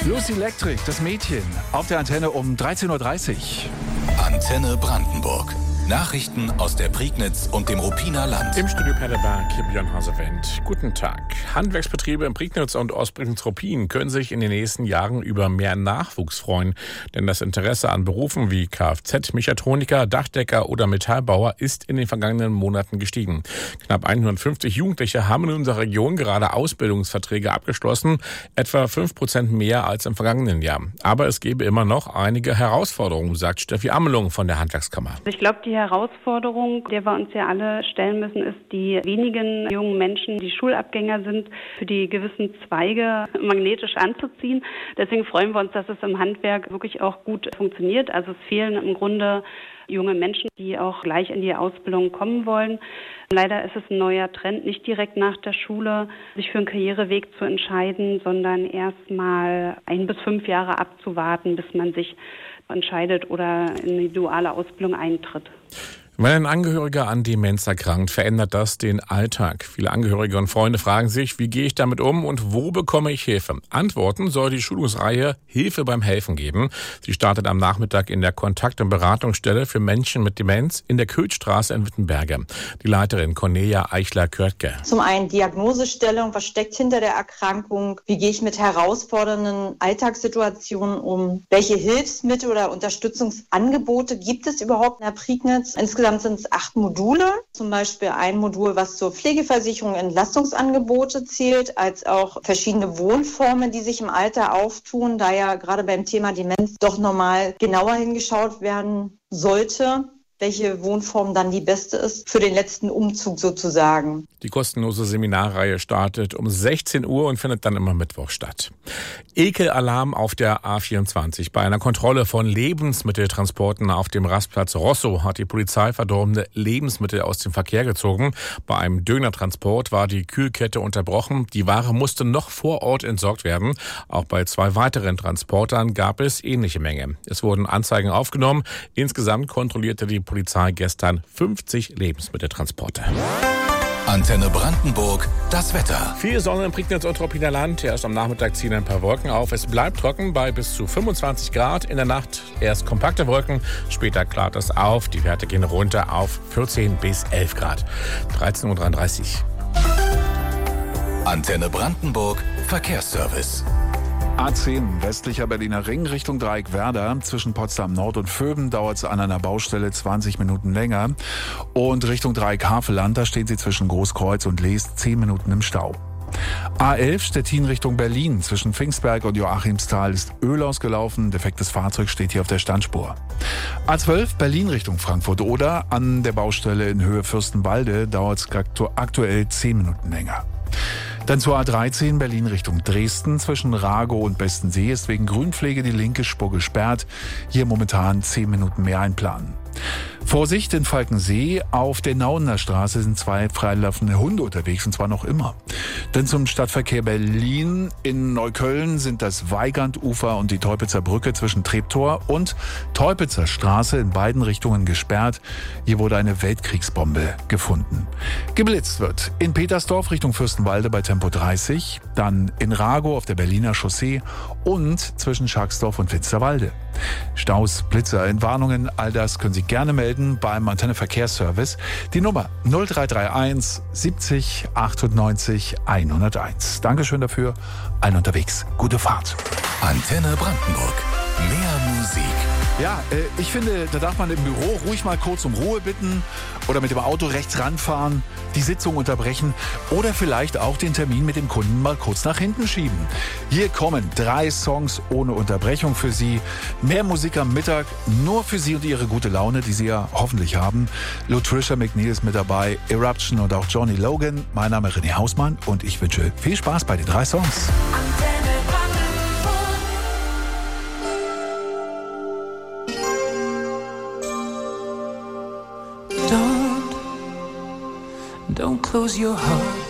Lucy Electric, das Mädchen, auf der Antenne um 13.30 Uhr. Antenne Brandenburg. Nachrichten aus der Prignitz und dem Ruppiner Land. Im Studio Penneberg, Björn Hasewendt. Guten Tag. Handwerksbetriebe in Prignitz und Ostprignitz-Ruppin können sich in den nächsten Jahren über mehr Nachwuchs freuen. Denn das Interesse an Berufen wie Kfz, Mechatroniker, Dachdecker oder Metallbauer ist in den vergangenen Monaten gestiegen. Knapp 150 Jugendliche haben in unserer Region gerade Ausbildungsverträge abgeschlossen, etwa 5% mehr als im vergangenen Jahr. Aber es gäbe immer noch einige Herausforderungen, sagt Steffi Amelung von der Handwerkskammer. Ich glaube, die Herausforderung, der wir uns ja alle stellen müssen, ist, die wenigen jungen Menschen, die Schulabgänger sind, für die gewissen Zweige magnetisch anzuziehen. Deswegen freuen wir uns, dass es im Handwerk wirklich auch gut funktioniert. Also es fehlen im Grunde junge Menschen, die auch gleich in die Ausbildung kommen wollen. Leider ist es ein neuer Trend, nicht direkt nach der Schule sich für einen Karriereweg zu entscheiden, sondern erst mal 1 bis 5 Jahre abzuwarten, bis man sich entscheidet oder in die duale Ausbildung eintritt. Wenn ein Angehöriger an Demenz erkrankt, verändert das den Alltag. Viele Angehörige und Freunde fragen sich, wie gehe ich damit um und wo bekomme ich Hilfe? Antworten soll die Schulungsreihe Hilfe beim Helfen geben. Sie startet am Nachmittag in der Kontakt- und Beratungsstelle für Menschen mit Demenz in der Köhlstraße in Wittenberge. Die Leiterin Cornelia Eichler-Körtke. Zum einen Diagnosestellung, was steckt hinter der Erkrankung? Wie gehe ich mit herausfordernden Alltagssituationen um? Welche Hilfsmittel oder Unterstützungsangebote gibt es überhaupt in der Prignitz? Insgesamt sind es 8 Module, zum Beispiel ein Modul, was zur Pflegeversicherung Entlastungsangebote zählt, als auch verschiedene Wohnformen, die sich im Alter auftun, da ja gerade beim Thema Demenz doch nochmal genauer hingeschaut werden sollte, welche Wohnform dann die beste ist für den letzten Umzug sozusagen. Die kostenlose Seminarreihe startet um 16 Uhr und findet dann immer Mittwoch statt. Ekelalarm auf der A24. Bei einer Kontrolle von Lebensmitteltransporten auf dem Rastplatz Rosso hat die Polizei verdorbene Lebensmittel aus dem Verkehr gezogen. Bei einem Dönertransport war die Kühlkette unterbrochen. Die Ware musste noch vor Ort entsorgt werden. Auch bei 2 weiteren Transportern gab es ähnliche Menge. Es wurden Anzeigen aufgenommen. Insgesamt kontrollierte die Polizei gestern 50 Lebensmitteltransporte. Antenne Brandenburg, das Wetter. Viel Sonne im Prignitz und Ruppiner Land. Erst am Nachmittag ziehen ein paar Wolken auf. Es bleibt trocken bei bis zu 25 Grad. In der Nacht erst kompakte Wolken, später klart es auf. Die Werte gehen runter auf 14 bis 11 Grad. 13.33 Uhr. Antenne Brandenburg, Verkehrsservice. A10 westlicher Berliner Ring Richtung Dreieckwerder. Zwischen Potsdam Nord und Vöben dauert es an einer Baustelle 20 Minuten länger. Und Richtung Dreieck Havelland, da stehen Sie zwischen Großkreuz und Leest 10 Minuten im Stau. A11 Stettin Richtung Berlin. Zwischen Pfingstberg und Joachimsthal ist Öl ausgelaufen. Defektes Fahrzeug steht hier auf der Standspur. A12 Berlin Richtung Frankfurt-Oder. An der Baustelle in Höhe Fürstenwalde dauert es aktuell 10 Minuten länger. Dann zur A13 Berlin Richtung Dresden. Zwischen Ragow und Bestensee ist wegen Grünpflege die linke Spur gesperrt. Hier momentan 10 Minuten mehr einplanen. Vorsicht in Falkensee, auf der Nauener Straße sind 2 freilaufende Hunde unterwegs, und zwar noch immer. Denn zum Stadtverkehr Berlin in Neukölln sind das Weigandufer und die Teupitzer Brücke zwischen Treptower und Teupitzer Straße in beiden Richtungen gesperrt. Hier wurde eine Weltkriegsbombe gefunden. Geblitzt wird in Petersdorf Richtung Fürstenwalde bei Tempo 30, dann in Ragow auf der Berliner Chaussee und zwischen Schacksdorf und Finsterwalde. Staus, Blitzer, Entwarnungen, all das können Sie gerne melden beim Antenne Verkehrsservice. Die Nummer 0331 70 98 101. Dankeschön dafür. Allen unterwegs. Gute Fahrt. Antenne Brandenburg. Mehr Musik. Ja, ich finde, da darf man im Büro ruhig mal kurz um Ruhe bitten oder mit dem Auto rechts ranfahren, die Sitzung unterbrechen oder vielleicht auch den Termin mit dem Kunden mal kurz nach hinten schieben. Hier kommen 3 Songs ohne Unterbrechung für Sie. Mehr Musik am Mittag, nur für Sie und Ihre gute Laune, die Sie ja hoffentlich haben. Latricia McNeil ist mit dabei, Eruption und auch Johnny Logan. Mein Name ist René Hausmann und ich wünsche viel Spaß bei den 3 Songs. Don't close your heart